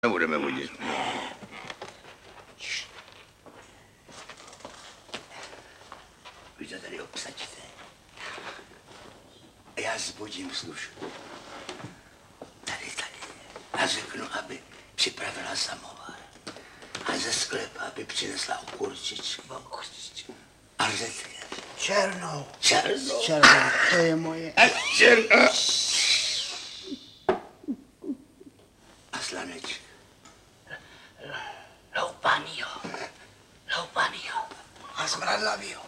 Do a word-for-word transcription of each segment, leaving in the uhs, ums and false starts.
Nebudeme vodit. Vy to tady obsaďte. Já zbudím služku. Tady, tady. A řeknu, aby připravila samovar. A ze sklepa, aby přinesla okurčičky. A řetě. Černou. Černou. Černou, to je moje. A černou. A slanečka. Loupanýho. Loupanýho. A smradlavýho.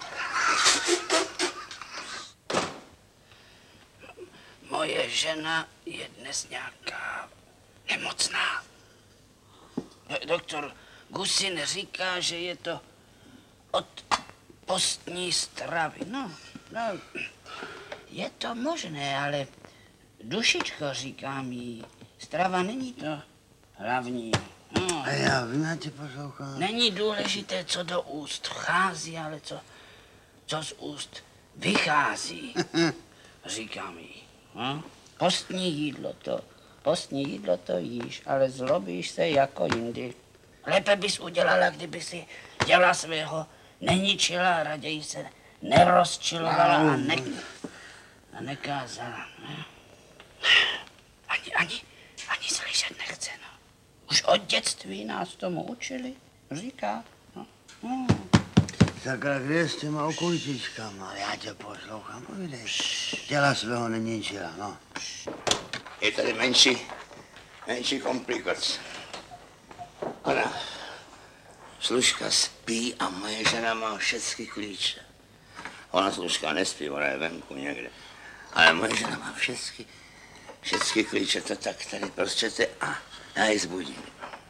Moje žena je dnes nějaká nemocná. Doktor Gusin říká, že je to od postní stravy. No, no, je to možné, ale dušičko, říkám jí, strava není to hlavní. No. A já vím, já tě poslouchám. Není důležité, co do úst vchází, ale co, co z úst vychází, říkám jí. No? Postní jídlo to, postní jídlo to jíš, ale zlobíš se jako jindy. Lépe bys udělala, kdyby si děla svého neničila, raději se nerozčilovala a, ne, a nekázala. Ne? Ani, ani, ani slyšet nechce, no. Už od dětství nás tomu učili, říká. No. No. Sakra, kde je s těma okurčičkama? Já tě poslouchám, povídej. Těla svého neničila, no. Je tady menší, menší komplikace. Ona, služka spí a moje žena má všechny klíče. Ona služka nespí, ona je venku někde. Ale moje žena má všechny, všechny klíče, to tak tady prostřete a já ji zbudím.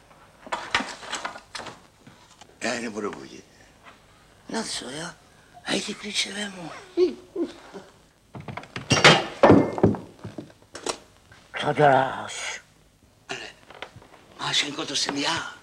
Já ji nebudu budit. No co, jo? A já ty klíče vemu. Co děláš? Ale, Mášenko, to jsem já.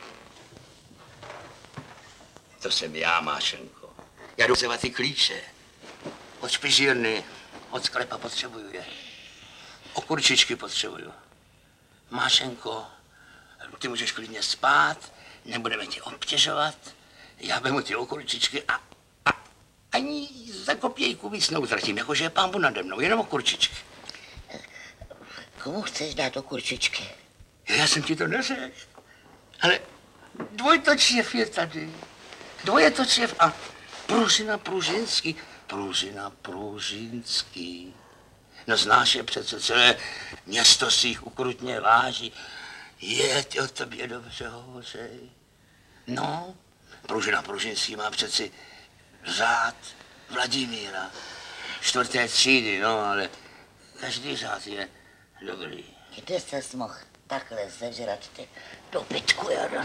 To jsem já, Mášenko. Já jdu vzevat ty klíče. Od špižírny, od sklepa potřebuju je. Okurčičky potřebuju. Mášenko, ty můžeš klidně spát, nebudeme tě obtěžovat. Já vemu ty okurčičky a, a ani za kopějku víc neutratím, jakože je pán Bůh nade mnou, jenom okurčičky. Komu chceš dát okurčičky? Já jsem ti to neřekl. Ale dvojtočěv je tady. Dvojetočěv a Pružina Pružinský. Pružina Pružinský. No znáš je přece, celé město si jich ukrutně váží. Je, ty o tobě dobře hovořej. No, Pružina Pružinský má přeci řád Vladimíra. Čtvrté třídy, no, ale každý řád je dobrý. Kde ses mohl takhle zežrat ty dobytku, Jara?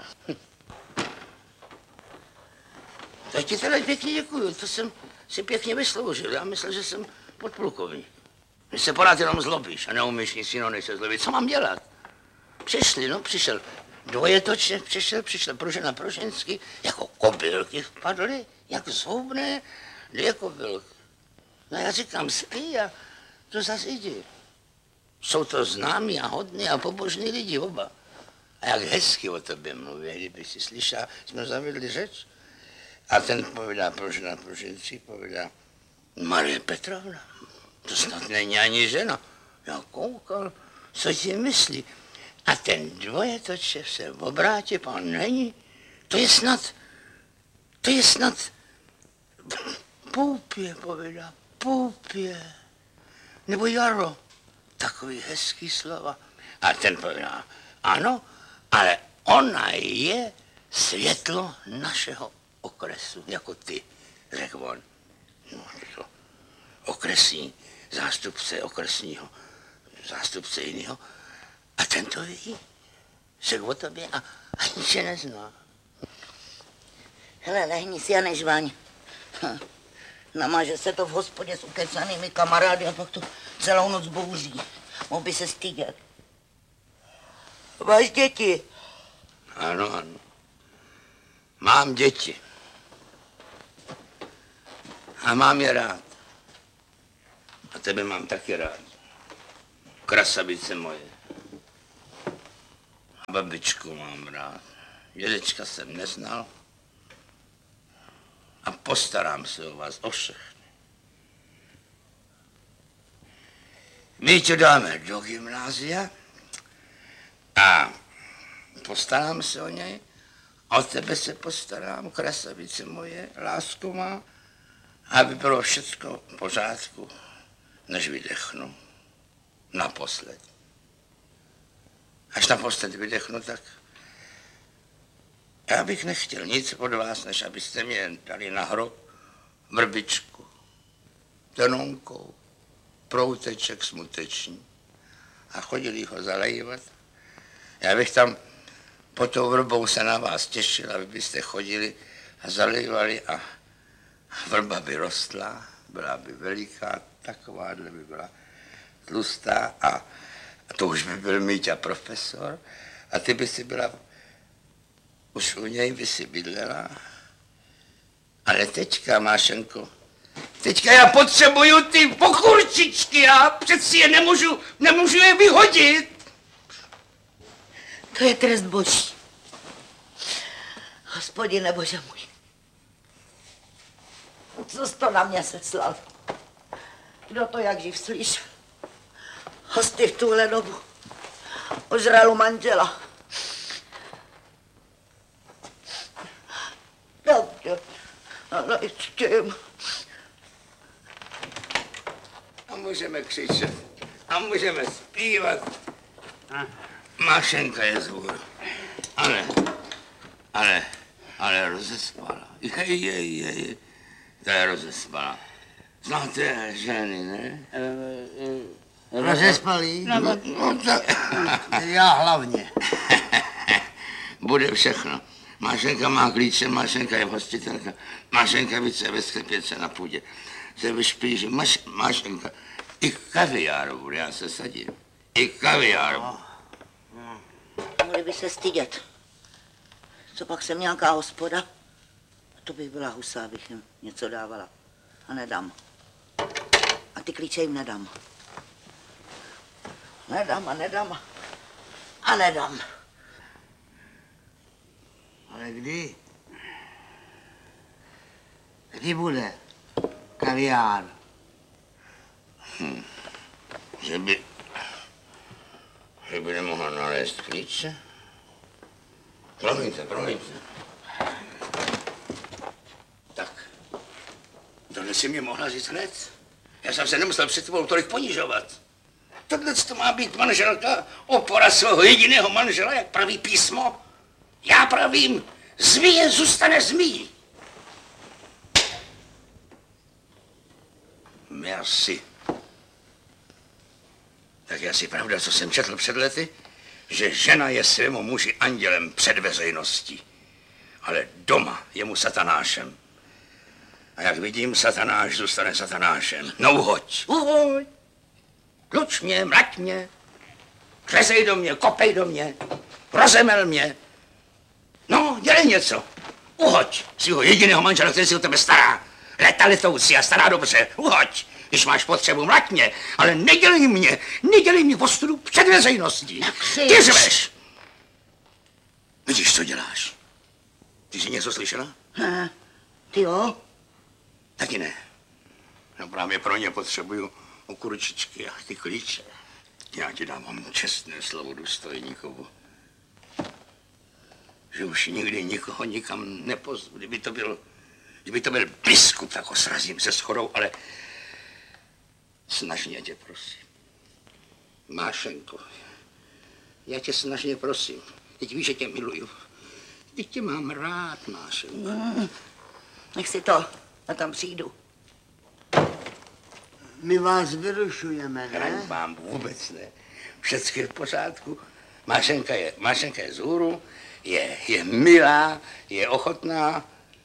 Tak ti teda pěkně děkuju, to jsem si pěkně vysloužil. Já myslel, že jsem podplukovník. Když se pořád jenom zlobíš a neumíš nic jiného, než se zlobit. Co mám dělat? Přišli, no, přišel dvojetočně, přišel, přišel Pružina Pružinský, jako kobylky vpadly, jak zhoubné dvě kobylky. No já říkám, spí a to zase jdi. Jsou to známí a hodní a pobožní lidi oba. A jak hezky o tobě mluví, kdyby si slyšel, jsme zavedli řeč. A ten povídá, Pružina Pružinský, povídá, Marie Petrovna, to snad není ani žena. Já koukal, co ti myslí. A ten dvojetočev se obrátí, pán není. To je snad, to je snad, Poupě, povídá, Poupě. Nebo Jaro. Takový hezký slova. A ten povídá, ano, ale ona je světlo našeho okresu, jako ty, řekl on. No, to okresní zástupce okresního, zástupce jiného. A ten to ví, řekl o tobě a ani tě nezná. Hele, lehni si a nežvaň. Hm. Namaže se to v hospodě s ukecanými kamarády a pak to celou noc bouří. Mohl by se stydět. Máš děti? Ano, ano. Mám děti. A mám je rád. A tebe mám taky rád. Krasavice moje. Babičku mám rád. Dědečka jsem neznal. A postarám se o vás, o všechny. My tě dáme do gymnázia a postarám se o něj. O tebe se postarám, krasavice moje, lásko má, aby bylo všecko v pořádku, než vydechnu. Naposled. Až naposled vydechnu, tak já bych nechtěl nic od vás, než abyste mě dali na hrob vrbičku, tenonkou, prouteček smuteční a chodili ho zalejvat. Já bych tam pod tou vrbou se na vás těšil, aby byste chodili a zalejvali a vrba by rostla, byla by veliká, takováhle by byla tlustá a, a to už by byl Míťa profesor a ty by si byla, už u něj by si bydlela. Ale teďka, Mášenko, teďka já potřebuju ty pokurčičky, já přeci je nemůžu, nemůžu je vyhodit. To je trest boží. Hospodine Bože můj. Co jsi to na mě seslal? Kdo to jak živ slyšel? Hosty v tuhle dobu ožralu manžela. Dobře, ale s tím. A můžeme křičet, a můžeme zpívat. Mášenka je zhůru. Ale, ale, ale rozespala. Jej, jej, jej. Ta je rozespala. Znáte ženy, ne? Rozespalý? No, no, no tak. Já hlavně. Bude všechno. Mášenka má klíče, Mášenka je hostitelka. Mášenka více ve sklepěce na půdě. Se vyšpíš, Máš, Mášenka. I kaviár bude, já se sadím. I kaviár. Mohli by se stydět. Co pak jsem nějaká hospoda? A to bych byla husa, abych jim něco dávala. A nedám. A ty klíče jim nedám. Nedám a nedám. A nedám. Ale kdy? Kdy bude kaviár? Hm. Že by... Že by nemohla nalézt klíče? Promiňte, promiňte. Tak. Tohle si mě mohla říct hned. Já jsem se nemusel před tebou tolik ponižovat. Tohle to má být manželka, opora svého jediného manžela, jak praví písmo. Já pravím, zmije zůstane zmijí. Merci. Tak je asi pravda, co jsem četl před lety, že žena je svému muži andělem před veřejností, ale doma je mu satanášem. A jak vidím, satanáš zůstane satanášem. No uhoď, uhoď. Tluč mě, mlať mě, řezej do mě, kopej do mě, rozemel mě. No, dělej něco. Uhoď svého jediného manžela, který si o tebe stará. Leta letoucí a stará dobře. Uhoď. Když máš potřebu, mlať mě, ale nedělej mě, nedělej mě ostudu před veřejností. Ty řveš. Vidíš, co děláš? Ty jsi něco slyšela? Ne, ty jo? Taky ne. No právě pro ně potřebuju okurčičky a ty klíče. Já ti dávám čestné slovo důstojníkovu, že už nikdy nikoho nikam nepozvu. Kdyby to byl, kdyby to byl biskup, tak ho srazím se schodou, ale snažně tě prosím. Mášenko, já tě snažně prosím. Teď víš, že tě miluju. Teď tě mám rád, Mášenko. Mm, nech si to, já tam přijdu. My vás vyrušujeme, ne? Hraň vám vůbec ne. Všechno je v pořádku. Mášenka je, Mášenka je z hůru, je, je milá, je ochotná.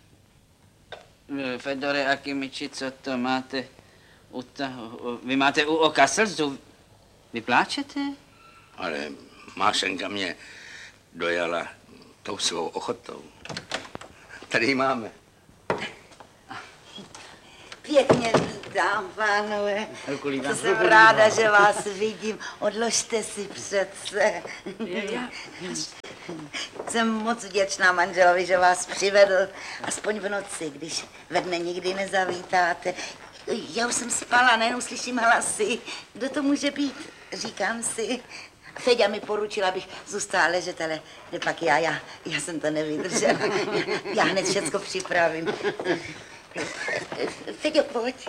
Fedore Akimiči, co to máte u toho? Vy máte u oka slzu. Vy pláčete? Ale Mášenka mě dojala tou svou ochotou. Tady ji máme. Pěkně, Vítám, pánové. To jsem ráda, že vás vidím. Odložte si přece. Jsem moc vděčná manželovi, že vás přivedl, aspoň v noci, když ve dne nikdy nezavítáte. Já už jsem spala, nejenom slyším hlasy. Kdo to může být? Říkám si. Feďa mi poručila, abych zůstala ležet, ale pak já, já, já jsem to nevydržela. Já hned všecko připravím. Feďo, pojď.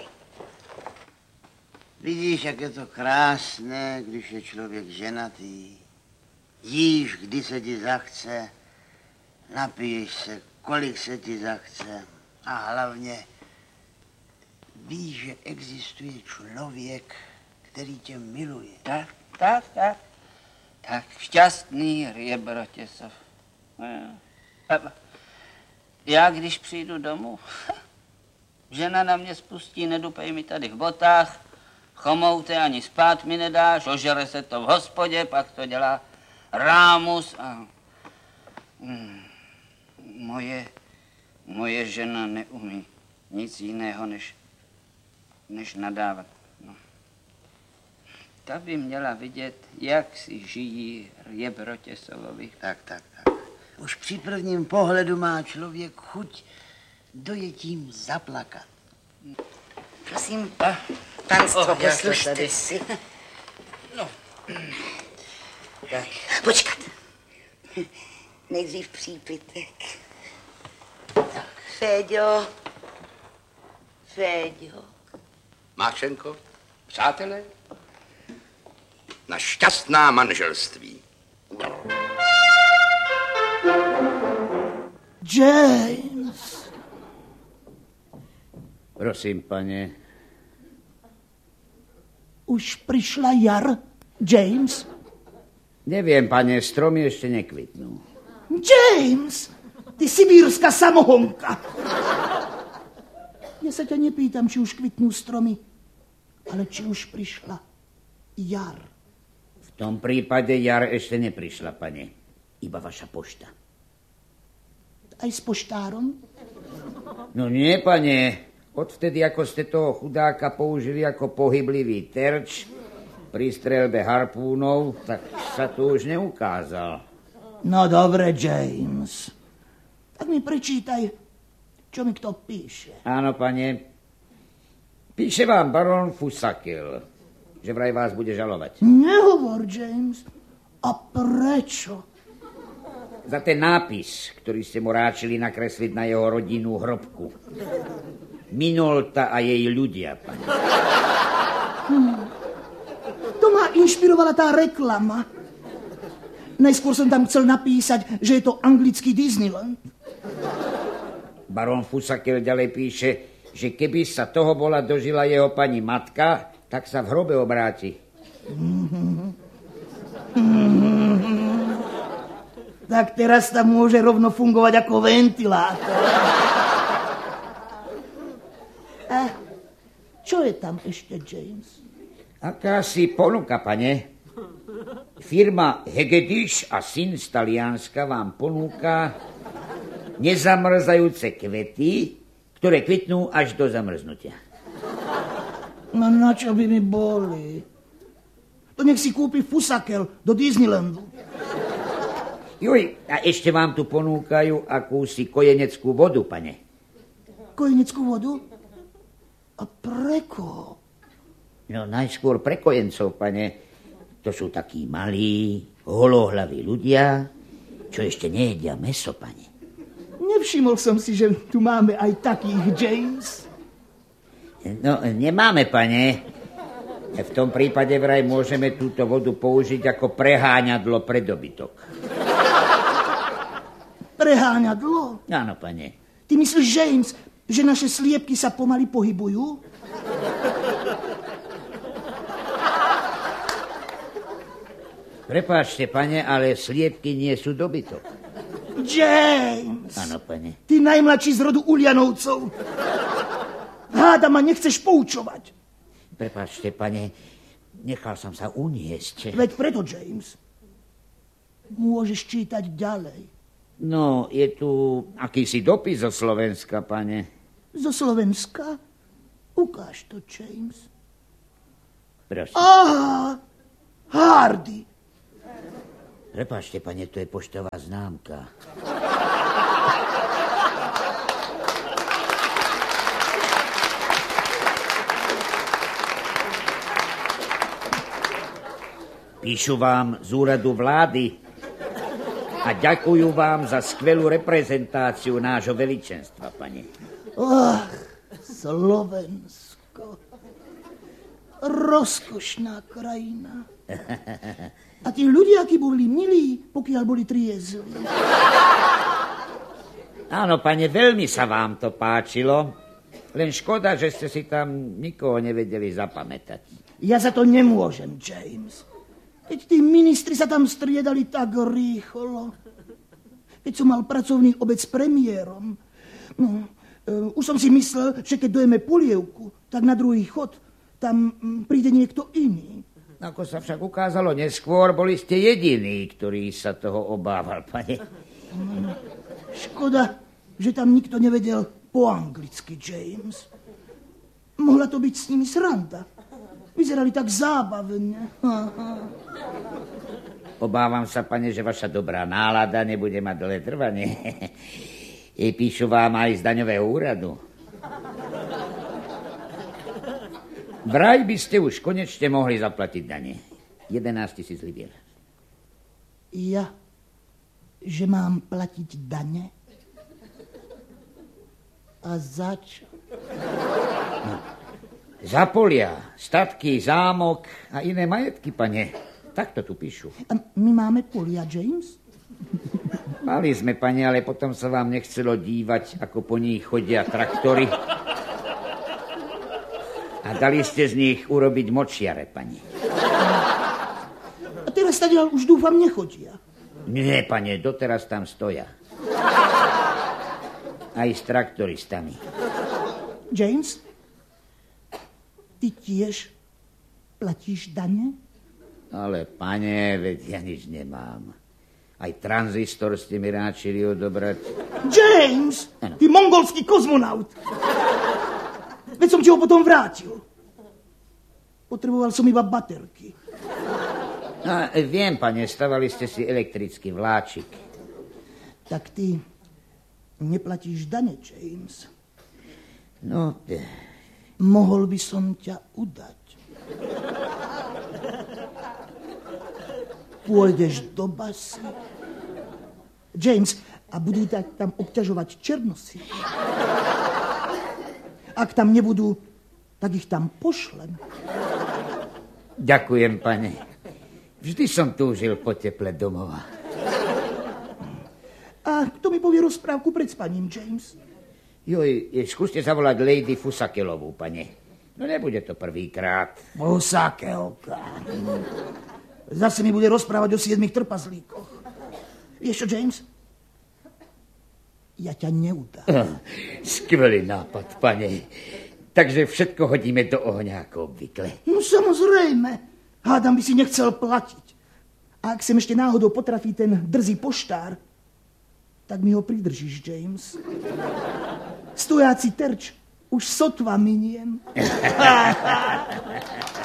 Vidíš, jak je to krásné, když je člověk ženatý. Jíš, kdy se ti zachce, napiješ se, kolik se ti zachce. A hlavně víš, že existuje člověk, který tě miluje. Tak, tak, tak. Tak, šťastný Rěbrotěsov. Já, když přijdu domů, žena na mě spustí, nedupej mi tady v botách, chomoute, ani spát mi nedáš, ožere se to v hospodě, pak to dělá rámus a... Hmm, moje, moje žena neumí nic jiného, než, než nadávat. No. Ta by měla vidět, jak si žijí Rěbrotěsovovi. Tak, tak, tak. Už při prvním pohledu má člověk chuť dojetím zaplakat. Prosím, panstvo, oh, poslušte si. No. Tak. Počkat. Nejdřív přípitek. Tak. Féďo. Féďo. Mášenko, přátelé, na šťastná manželství. James. Prosím, pane. Už prišla jar, James? Neviem, pane, stromy ešte nekvitnú. James, ty sibírska samohonka. Ja sa ťa nepýtam, či už kvitnú stromy, ale či už prišla jar. V tom prípade jar ešte neprišla, pane. Iba vaša pošta. Aj s poštárom? No nie, pane. Odvtedy, ako ste toho chudáka použili ako pohyblivý terč pri streľbe harpúnov, tak sa tu už neukázal. No dobre, James. Tak mi prečítaj, čo mi kto píše. Áno, pane. Píše vám baron Fusakil, že vraj vás bude žalovať. Nehovor, James. A prečo? Za ten nápis, ktorý ste mu ráčili nakresliť na jeho rodinnú hrobku. Minolta a jej ľudia, pane. Hmm. To ma inšpirovala tá reklama. Najskôr som tam chcel napísať, že je to anglický Disneyland. Baron Fusakil ďalej píše, že keby sa toho bola dožila jeho pani matka, tak sa v hrobe obráti. Mm-hmm. Mm-hmm. Tak teraz tam môže rovno fungovať ako ventilátor. A čo je tam ešte, James? Akási ponuka, pane. Firma Hegedíš a syn z Talianska vám ponúka nezamrzajúce kvety, ktoré kvitnú až do zamrznutia. No na čo by mi boli? To nech si kúpi Fusakel do Disneylandu. Juj, a ešte vám tu ponúkajú akúsi kojeneckú vodu, pane. Kojeneckú vodu? A pre koho? No najskôr pre kojencov, pane. To sú takí malí, holohlaví ľudia, čo ešte nejedia mäso, pane. Nevšimol som si, že tu máme aj takých, James. No, nemáme, pane. V tom prípade vraj môžeme túto vodu použiť ako preháňadlo pre dobytok. Preháňadlo? Áno, pane. Ty myslíš, James, že naše sliepky sa pomaly pohybujú? Prepáčte, pane, ale sliepky nie sú dobytok. James! Áno, pane. Ty najmladší z rodu Ulianovcov. Háda ma nechceš poučovať. Prepáčte, pane, nechal som sa uniesť. Veď preto, James. Môžeš čítať ďalej. No, je tu akýsi dopis zo Slovenska, pane. Zo Slovenska? U Ukáž to, James. Prosím. Aha, Hardy. Prepáčte, pane, to je poštová známka. Píšu vám z úradu vlády a ďakujú vám za skvelú reprezentáciu nášho veličenstva, pane. Ach, Slovensko. Rozkošná krajina. A tí ľudia, akí boli milí, pokiaľ boli triezli. Áno, pane, veľmi sa vám to páčilo. Len škoda, že ste si tam nikoho nevedeli zapamätať. Ja za to nemôžem, James. Keď tí ministri sa tam striedali tak rýchlo. Keď som mal pracovný obed s premiérom. No, uh, už som si myslel, že keď dojeme polievku, tak na druhý chod tam um, príde niekto iný. Ako sa však ukázalo neskôr, boli ste jediní, ktorý sa toho obával, pane. No, škoda, že tam nikto nevedel po anglicky, James. Mohla to byť s nimi sranda. Vyzerali tak zábavne. Obávam sa, pane, že vaša dobrá nálada nebude mať dlhé trvanie. I píšu vám aj z daňového úradu. Vraj by ste už konečne mohli zaplatiť dane. jedenásť tisíc libier. Ja? Že mám platiť dane? A za čo? No. Za polia, statky, zámok a iné majetky, pane. Tak to tu píšu. A my máme polia, James? Mali sme, pane, ale potom sa vám nechcelo dívať, ako po nich chodia traktory. A dali ste z nich urobiť močiare, pani. A teraz tady už dúfam nechodia. Nie, pane, doteraz tam stoja. Aj s traktoristami. James, ty tiež platíš dane? Ale, pane, veď ja nič nemám. Aj tranzistor ste mi ráčili odobrať. James, ano. Ty mongolský kozmonaut. Veď som ti ho potom vrátil. Potreboval som iba baterky. No, viem, pane, stavali ste si elektrický vláčik. Tak ty neplatíš dane, James. No, te... Mohol by som ťa udať. Pôjdeš do basy. James, a budú tam obťažovať černosy. Ak tam nebudú, tak ich tam pošlem. Ďakujem, pane. Vždy som túžil po teple domova. A kto mi povie rozprávku pred spaním, James? Joj, skúste zavolať Lady Fusakelovú, pane. No nebude to prvýkrát. Fusakelka. Zase mi bude rozprávať o siedmých trpazlíkoch. Vieš čo, James? Ja ťa neudám. Oh, skvelý nápad, pane. Takže všetko hodíme do ohňa, ako obvykle. No samozrejme. Hádam by si nechcel platiť. A ak sem ešte náhodou potrafí ten drzý poštár, tak mi ho pridržíš, James. Stojáci terč už sotva miniem.